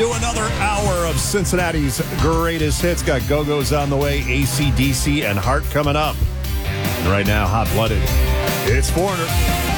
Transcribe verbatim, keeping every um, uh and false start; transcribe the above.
into another hour of Cincinnati's greatest hits. Got Go-Go's on the way, A C D C and Heart coming up. And right now, hot-blooded, it's Foreigner.